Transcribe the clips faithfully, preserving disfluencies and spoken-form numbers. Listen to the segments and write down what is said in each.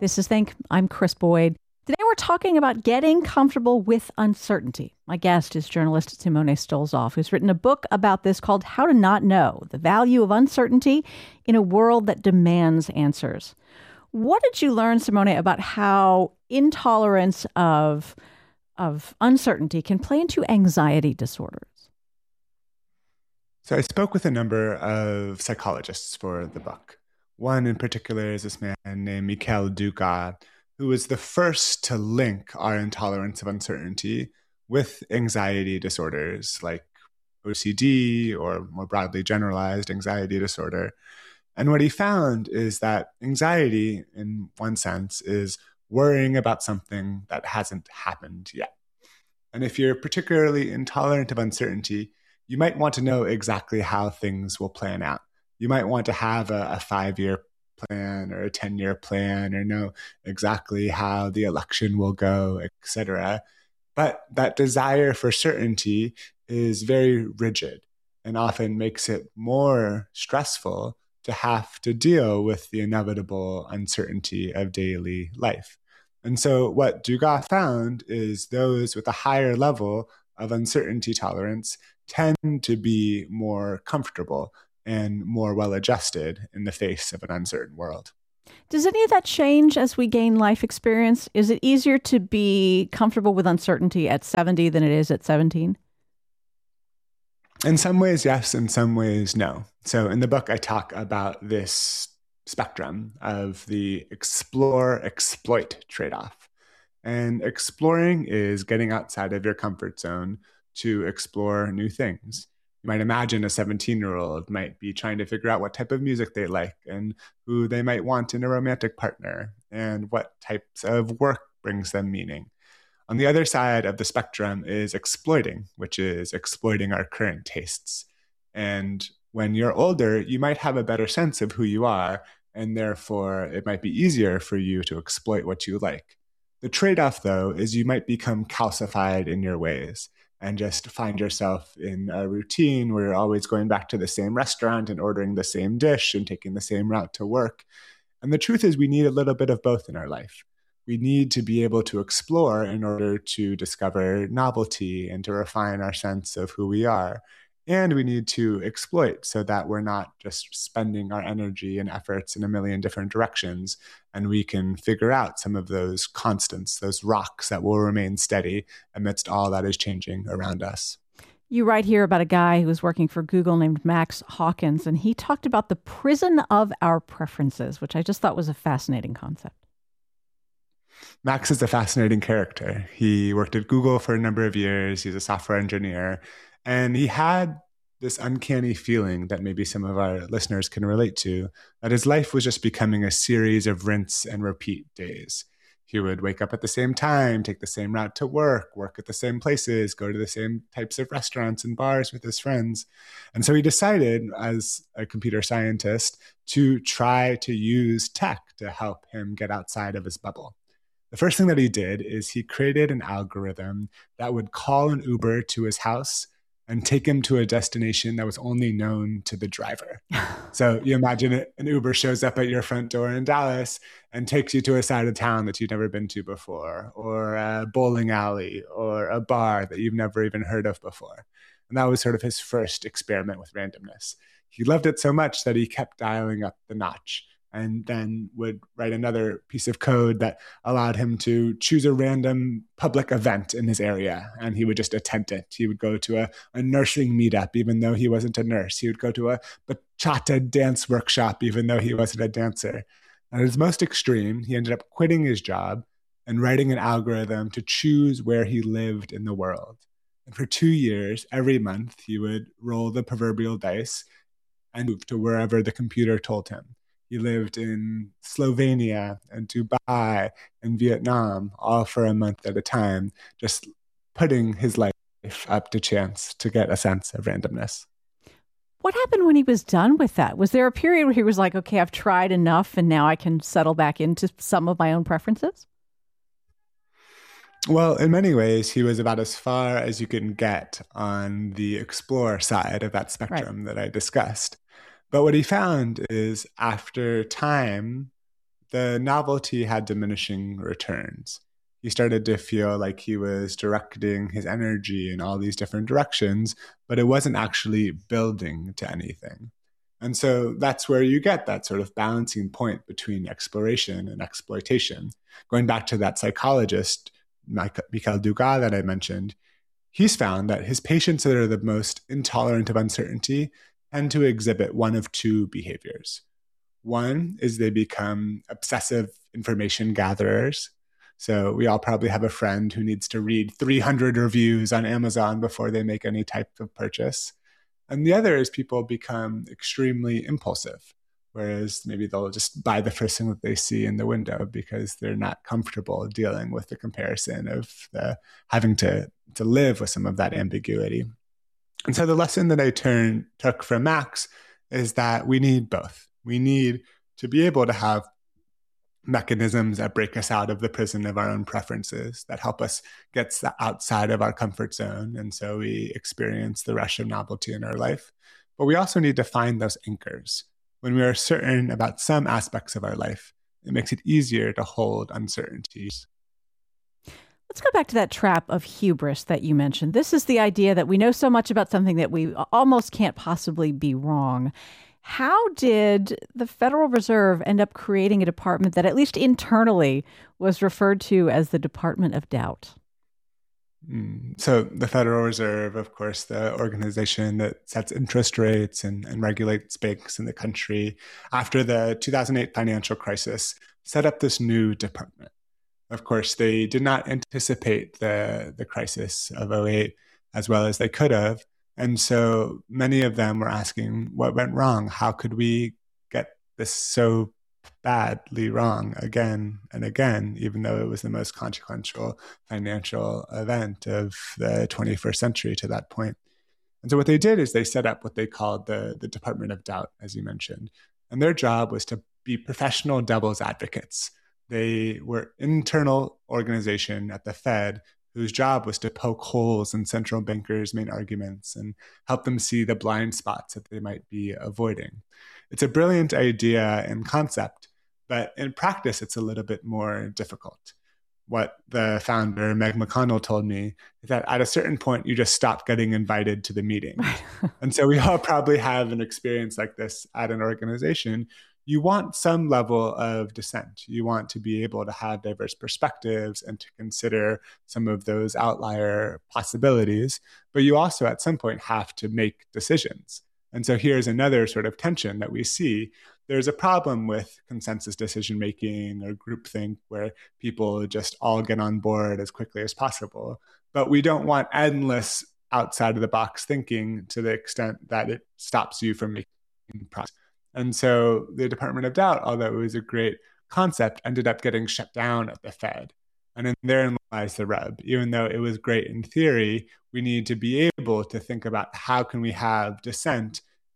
This is Think. I'm Chris Boyd. Today we're talking about getting comfortable with uncertainty. My guest is journalist Simone Stolzoff, who's written a book about this called How to Not Know: The Value of Uncertainty in a World That Demands Answers. What did you learn, Simone, about how intolerance of, of uncertainty can play into anxiety disorders? So I spoke with a number of psychologists for the book. One in particular is this man named Mikhail Dugas, who was the first to link our intolerance of uncertainty with anxiety disorders like O C D or more broadly generalized anxiety disorder. And what he found is that anxiety, in one sense, is worrying about something that hasn't happened yet. And if you're particularly intolerant of uncertainty, you might want to know exactly how things will plan out. You might want to have a, a five-year plan or a ten-year plan or know exactly how the election will go, et cetera. But that desire for certainty is very rigid and often makes it more stressful to have to deal with the inevitable uncertainty of daily life. And so what Dugas found is those with a higher level of uncertainty tolerance tend to be more comfortable and more well-adjusted in the face of an uncertain world. Does any of that change as we gain life experience? Is it easier to be comfortable with uncertainty at seventy than it is at seventeen? In some ways, yes. In some ways, no. So in the book, I talk about this spectrum of the explore-exploit trade-off. And exploring is getting outside of your comfort zone to explore new things. You might imagine a seventeen-year-old might be trying to figure out what type of music they like and who they might want in a romantic partner and what types of work brings them meaning. On the other side of the spectrum is exploiting, which is exploiting our current tastes. And when you're older, you might have a better sense of who you are, and therefore it might be easier for you to exploit what you like. The trade-off, though, is you might become calcified in your ways and just find yourself in a routine where you're always going back to the same restaurant and ordering the same dish and taking the same route to work. And the truth is we need a little bit of both in our life. We need to be able to explore in order to discover novelty and to refine our sense of who we are. And we need to exploit so that we're not just spending our energy and efforts in a million different directions, and we can figure out some of those constants, those rocks that will remain steady amidst all that is changing around us. You write here about a guy who was working for Google named Max Hawkins, and he talked about the prison of our preferences, which I just thought was a fascinating concept. Max is a fascinating character. He worked at Google for a number of years. He's a software engineer. And he had this uncanny feeling that maybe some of our listeners can relate to, that his life was just becoming a series of rinse and repeat days. He would wake up at the same time, take the same route to work, work at the same places, go to the same types of restaurants and bars with his friends. And so he decided, as a computer scientist, to try to use tech to help him get outside of his bubble. The first thing that he did is he created an algorithm that would call an Uber to his house and take him to a destination that was only known to the driver. So you imagine it, an Uber shows up at your front door in Dallas and takes you to a side of town that you've never been to before, or a bowling alley, or a bar that you've never even heard of before. And that was sort of his first experiment with randomness. He loved it so much that he kept dialing up the notch, and then would write another piece of code that allowed him to choose a random public event in his area, and he would just attend it. He would go to a, a nursing meetup, even though he wasn't a nurse. He would go to a bachata dance workshop, even though he wasn't a dancer. And at his most extreme, he ended up quitting his job and writing an algorithm to choose where he lived in the world. And for two years, every month, he would roll the proverbial dice and move to wherever the computer told him. He lived in Slovenia and Dubai and Vietnam, all for a month at a time, just putting his life up to chance to get a sense of randomness. What happened when he was done with that? Was there a period where he was like, okay, I've tried enough and now I can settle back into some of my own preferences? Well, in many ways, he was about as far as you can get on the explore side of that spectrum right. that I discussed. But what he found is after time, the novelty had diminishing returns. He started to feel like he was directing his energy in all these different directions, but it wasn't actually building to anything. And so that's where you get that sort of balancing point between exploration and exploitation. Going back to that psychologist, Mikhail Dugas, that I mentioned, he's found that his patients that are the most intolerant of uncertainty tend to exhibit one of two behaviors. One is they become obsessive information gatherers. So we all probably have a friend who needs to read three hundred reviews on Amazon before they make any type of purchase. And the other is people become extremely impulsive, whereas maybe they'll just buy the first thing that they see in the window because they're not comfortable dealing with the comparison of the, having to, to live with some of that ambiguity. And so the lesson that I turn, took from Max is that we need both. We need to be able to have mechanisms that break us out of the prison of our own preferences, that help us get outside of our comfort zone. And so we experience the rush of novelty in our life. But we also need to find those anchors. When we are certain about some aspects of our life, it makes it easier to hold uncertainties. Let's go back to that trap of hubris that you mentioned. This is the idea that we know so much about something that we almost can't possibly be wrong. How did the Federal Reserve end up creating a department that, at least internally, was referred to as the Department of Doubt? Mm. So the Federal Reserve, of course, the organization that sets interest rates and, and regulates banks in the country, after the two thousand eight financial crisis, set up this new department. Of course, they did not anticipate the, the crisis of oh eight as well as they could have. And so many of them were asking, what went wrong? How could we get this so badly wrong again and again, even though it was the most consequential financial event of the twenty-first century to that point? And so what they did is they set up what they called the, the Department of Doubt, as you mentioned. And their job was to be professional devil's advocates. They were internal organization at the Fed whose job was to poke holes in central bankers' main arguments and help them see the blind spots that they might be avoiding. It's a brilliant idea and concept, but in practice, it's a little bit more difficult. What the founder, Meg McConnell, told me is that at a certain point, you just stop getting invited to the meeting. And so we all probably have an experience like this at an organization. You want some level of dissent. You want to be able to have diverse perspectives and to consider some of those outlier possibilities. But you also, at some point, have to make decisions. And so here's another sort of tension that we see. There's a problem with consensus decision-making or groupthink where people just all get on board as quickly as possible. But we don't want endless outside-of-the-box thinking to the extent that it stops you from making progress. And so the Department of Doubt, although it was a great concept, ended up getting shut down at the Fed. And then therein lies the rub. Even though it was great in theory, we need to be able to think about how can we have dissent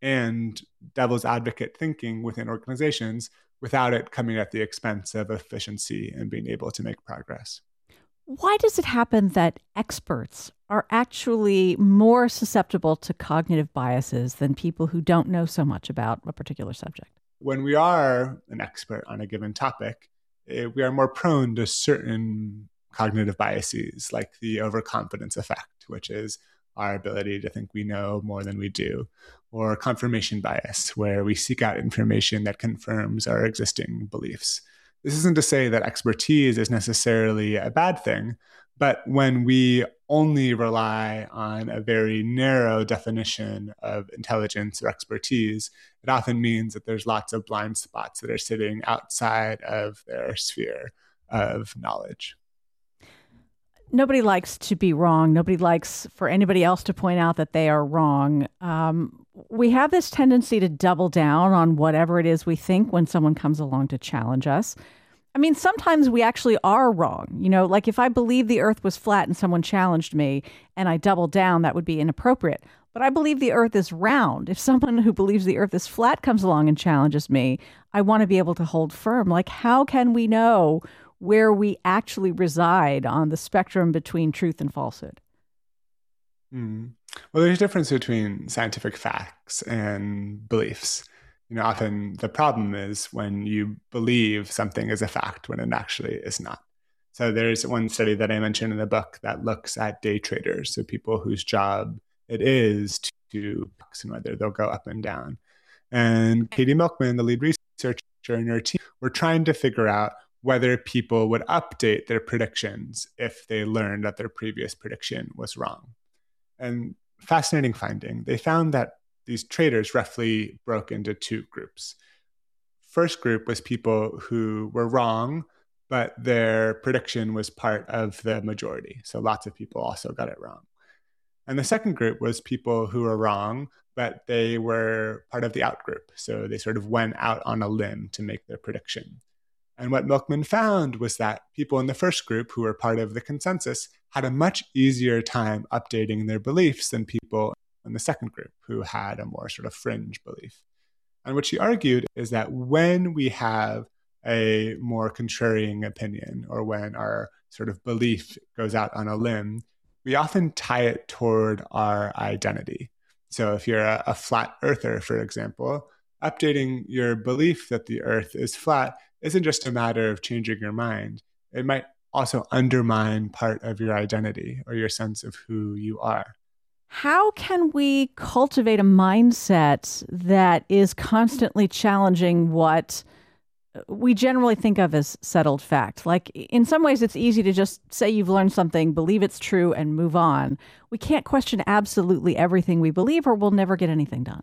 and devil's advocate thinking within organizations without it coming at the expense of efficiency and being able to make progress. Why does it happen that experts are actually more susceptible to cognitive biases than people who don't know so much about a particular subject? When we are an expert on a given topic, we are more prone to certain cognitive biases, like the overconfidence effect, which is our ability to think we know more than we do, or confirmation bias, where we seek out information that confirms our existing beliefs. This isn't to say that expertise is necessarily a bad thing, but when we only rely on a very narrow definition of intelligence or expertise, it often means that there's lots of blind spots that are sitting outside of their sphere of knowledge. Nobody likes to be wrong. Nobody likes for anybody else to point out that they are wrong. Um, we have this tendency to double down on whatever it is we think when someone comes along to challenge us. I mean, sometimes we actually are wrong. You know, like if I believe the earth was flat and someone challenged me and I doubled down, that would be inappropriate. But I believe the earth is round. If someone who believes the earth is flat comes along and challenges me, I want to be able to hold firm. Like, how can we know where we actually reside on the spectrum between truth and falsehood? Mm. Well, there's a difference between scientific facts and beliefs. You know, often the problem is when you believe something is a fact when it actually is not. So there's one study that I mentioned in the book that looks at day traders, so people whose job it is to and whether they'll go up and down. And Katie Milkman, the lead researcher in her team, were trying to figure out whether people would update their predictions if they learned that their previous prediction was wrong. And fascinating finding, they found that these traders roughly broke into two groups. First group was people who were wrong, but their prediction was part of the majority. So lots of people also got it wrong. And the second group was people who were wrong, but they were part of the out group. So they sort of went out on a limb to make their prediction. And what Milkman found was that people in the first group who were part of the consensus had a much easier time updating their beliefs than people in the second group who had a more sort of fringe belief. And what she argued is that when we have a more contrarian opinion, or when our sort of belief goes out on a limb, we often tie it toward our identity. So if you're a, a flat earther, for example, updating your belief that the earth is flat isn't just a matter of changing your mind. It might also undermine part of your identity or your sense of who you are. How can we cultivate a mindset that is constantly challenging what we generally think of as settled fact? Like, in some ways, it's easy to just say you've learned something, believe it's true, and move on. We can't question absolutely everything we believe, or we'll never get anything done.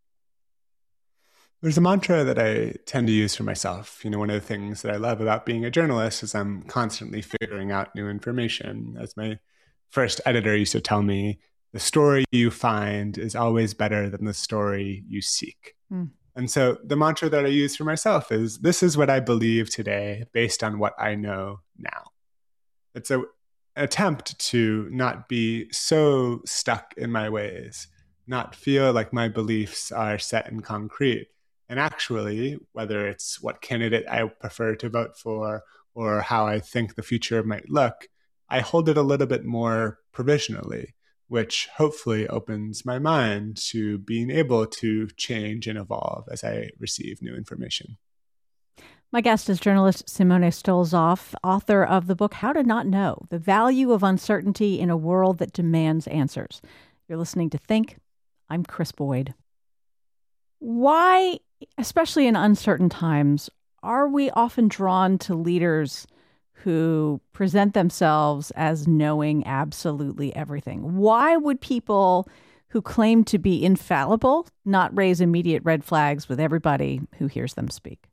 There's a mantra that I tend to use for myself. You know, one of the things that I love about being a journalist is I'm constantly figuring out new information. As my first editor used to tell me, the story you find is always better than the story you seek. Mm. And so the mantra that I use for myself is, this is what I believe today based on what I know now. It's a, an attempt to not be so stuck in my ways, not feel like my beliefs are set in concrete. And actually, whether it's what candidate I prefer to vote for or how I think the future might look, I hold it a little bit more provisionally, which hopefully opens my mind to being able to change and evolve as I receive new information. My guest is journalist Simone Stolzoff, author of the book How to Not Know: The Value of Uncertainty in a World That Demands Answers. You're listening to Think. I'm Chris Boyd. Why, especially in uncertain times, are we often drawn to leaders who present themselves as knowing absolutely everything? Why would people who claim to be infallible not raise immediate red flags with everybody who hears them speak?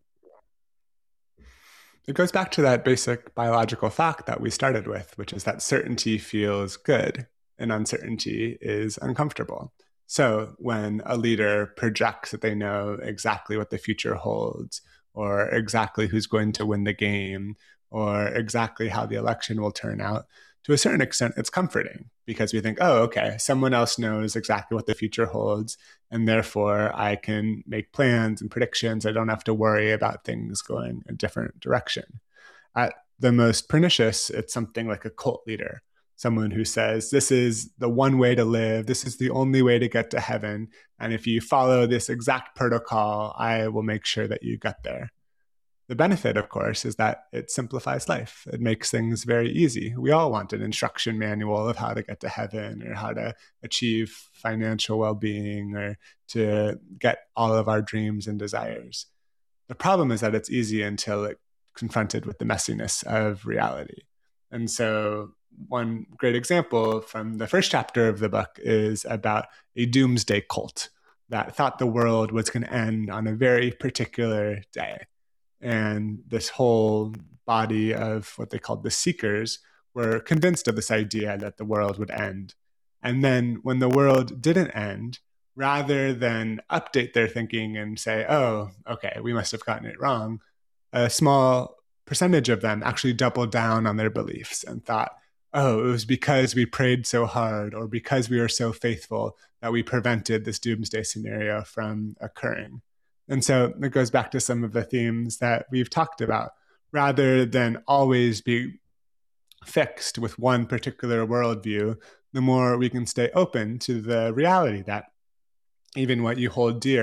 It goes back to that basic biological fact that we started with, which is that certainty feels good and uncertainty is uncomfortable. So when a leader projects that they know exactly what the future holds, or exactly who's going to win the game, or exactly how the election will turn out, to a certain extent, it's comforting because we think, oh, okay, someone else knows exactly what the future holds, and therefore I can make plans and predictions. I don't have to worry about things going a different direction. At the most pernicious, it's something like a cult leader, someone who says, this is the one way to live, this is the only way to get to heaven, and if you follow this exact protocol, I will make sure that you get there. The benefit, of course, is that it simplifies life. It makes things very easy. We all want an instruction manual of how to get to heaven, or how to achieve financial well-being, or to get all of our dreams and desires. The problem is that it's easy until it's confronted with the messiness of reality. And so one great example from the first chapter of the book is about a doomsday cult that thought the world was going to end on a very particular day. And this whole body of what they called the seekers were convinced of this idea that the world would end. And then when the world didn't end, rather than update their thinking and say, oh, okay, we must have gotten it wrong, a small percentage of them actually doubled down on their beliefs and thought, oh, it was because we prayed so hard or because we were so faithful that we prevented this doomsday scenario from occurring. And so it goes back to some of the themes that we've talked about. Rather than always be fixed with one particular worldview, the more we can stay open to the reality that even what you hold dear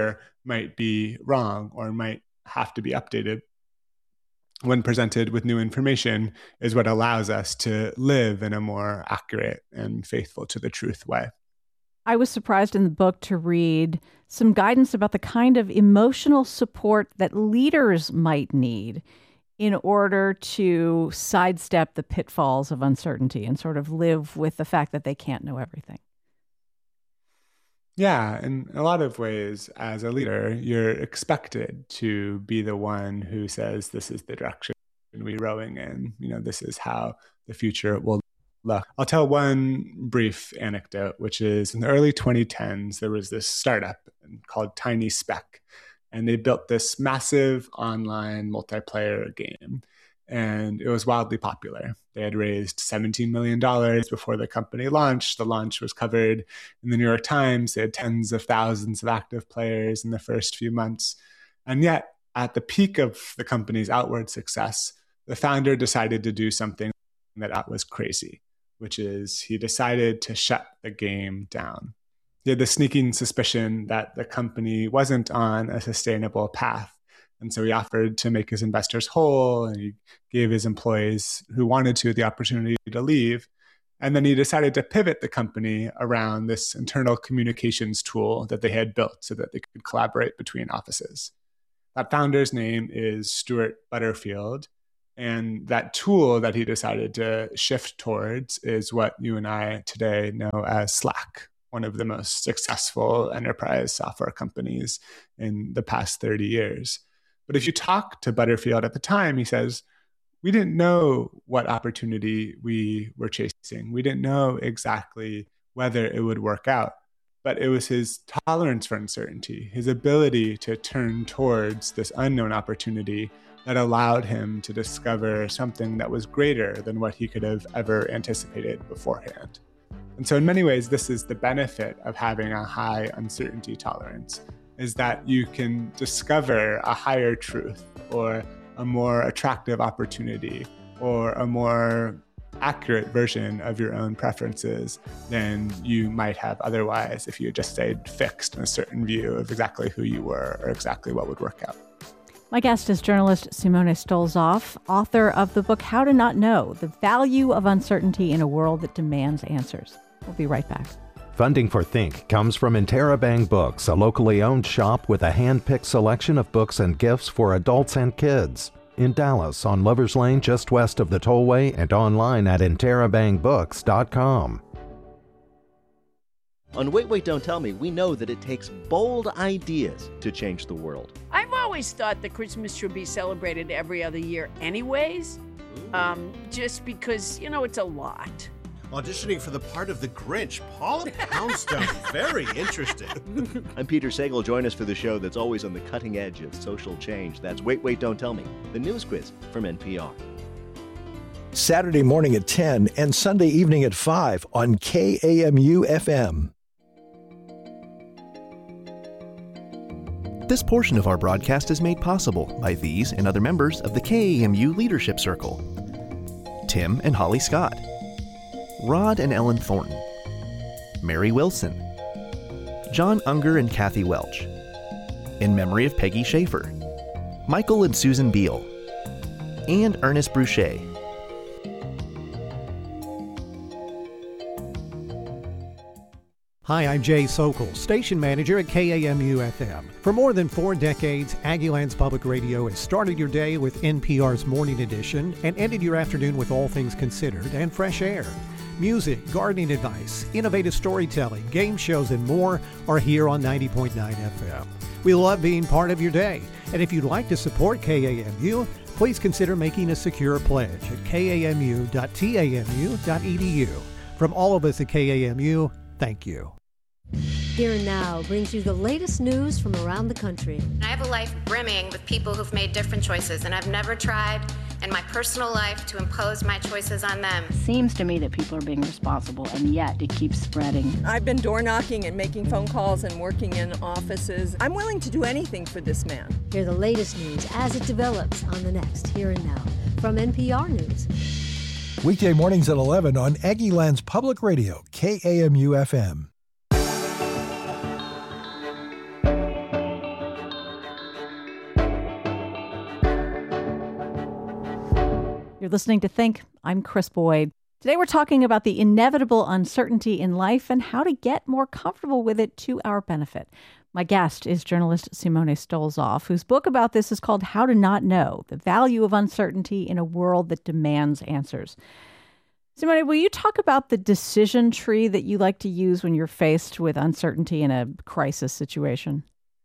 might be wrong or might have to be updated when presented with new information is what allows us to live in a more accurate and faithful to the truth way. I was surprised in the book to read some guidance about the kind of emotional support that leaders might need in order to sidestep the pitfalls of uncertainty and sort of live with the fact that they can't know everything. Yeah, in a lot of ways, as a leader, you're expected to be the one who says, this is the direction we're rowing in. You know, this is how the future will look. I'll tell one brief anecdote, which is in the early twenty tens, there was this startup called Tiny Speck, and they built this massive online multiplayer game. And it was wildly popular. They had raised seventeen million dollars before the company launched. The launch was covered in the New York Times. They had tens of thousands of active players in the first few months. And yet, at the peak of the company's outward success, the founder decided to do something that was crazy, which is he decided to shut the game down. He had the sneaking suspicion that the company wasn't on a sustainable path. And so he offered to make his investors whole, and he gave his employees who wanted to the opportunity to leave. And then he decided to pivot the company around this internal communications tool that they had built so that they could collaborate between offices. That founder's name is Stuart Butterfield. And that tool that he decided to shift towards is what you and I today know as Slack, one of the most successful enterprise software companies in the past thirty years. But if you talk to Butterfield at the time, he says, we didn't know what opportunity we were chasing. We didn't know exactly whether it would work out. But it was his tolerance for uncertainty, his ability to turn towards this unknown opportunity that allowed him to discover something that was greater than what he could have ever anticipated beforehand. And so in many ways, this is the benefit of having a high uncertainty tolerance, is that you can discover a higher truth or a more attractive opportunity or a more accurate version of your own preferences than you might have otherwise if you had just stayed fixed in a certain view of exactly who you were or exactly what would work out. My guest is journalist Simone Stolzoff, author of the book How to Not Know, The Value of Uncertainty in a World That Demands Answers. We'll be right back. Funding for Think comes from Interabang Books, a locally owned shop with a hand-picked selection of books and gifts for adults and kids. In Dallas, on Lover's Lane, just west of the Tollway, and online at interabang books dot com. On Wait, Wait, Don't Tell Me, we know that it takes bold ideas to change the world. I've always thought that Christmas should be celebrated every other year anyways, um, just because, you know, it's a lot. Auditioning for the part of the Grinch, Paula Poundstone. Very interesting. I'm Peter Sagal. Join us for the show that's always on the cutting edge of social change. That's Wait, Wait, Don't Tell Me, the news quiz from N P R. Saturday morning at ten and Sunday evening at five on K A M U F M. This portion of our broadcast is made possible by these and other members of the K A M U Leadership Circle. Tim and Holly Scott, Rod and Ellen Thornton, Mary Wilson, John Unger and Kathy Welch, in memory of Peggy Schaefer, Michael and Susan Beal, and Ernest Bruchet. Hi, I'm Jay Sokol, station manager at K A M U F M. For more than four decades, Aggieland's Public Radio has started your day with N P R's Morning Edition and ended your afternoon with All Things Considered and Fresh Air. Music, gardening advice, innovative storytelling, game shows, and more are here on ninety point nine F M. We love being part of your day, and if you'd like to support K A M U, please consider making a secure pledge at k a m u dot t a m u dot e d u. From all of us at K A M U, thank you. Here and Now brings you the latest news from around the country. I have a life brimming with people who've made different choices, and I've never tried in my personal life to impose my choices on them. It seems to me that people are being responsible, and yet it keeps spreading. I've been door knocking and making phone calls and working in offices. I'm willing to do anything for this man. Hear the latest news as it develops on the next Here and Now from N P R News. Weekday mornings at eleven on Aggieland's Public Radio, K A M U F M. You're listening to Think. I'm Chris Boyd. Today we're talking about the inevitable uncertainty in life and how to get more comfortable with it to our benefit. My guest is journalist Simone Stolzoff, whose book about this is called How to Not Know: The Value of Uncertainty in a World That Demands Answers. Simone, will you talk about the decision tree that you like to use when you're faced with uncertainty in a crisis situation?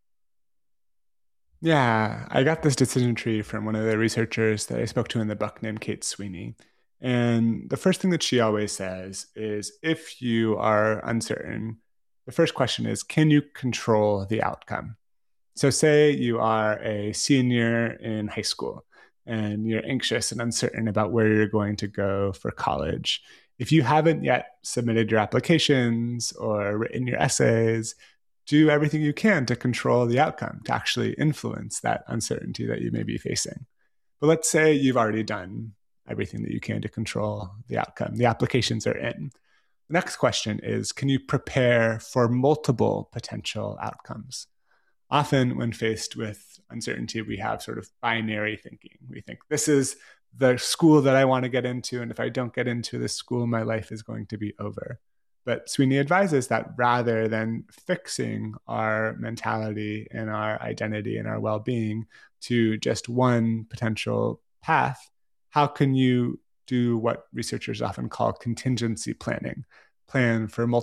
Yeah, I got this decision tree from one of the researchers that I spoke to in the book named Kate Sweeney. And the first thing that she always says is, if you are uncertain, the first question is, can you control the outcome? So say you are a senior in high school and you're anxious and uncertain about where you're going to go for college. If you haven't yet submitted your applications or written your essays, do everything you can to control the outcome, to actually influence that uncertainty that you may be facing. But let's say you've already done everything that you can to control the outcome. The applications are in. The next question is, can you prepare for multiple potential outcomes? Often when faced with uncertainty, we have sort of binary thinking. We think, this is the school that I want to get into, and if I don't get into this school, my life is going to be over. But Sweeney advises that rather than fixing our mentality and our identity and our well-being to just one potential path, how can you do what researchers often call contingency planning? Plan for multiple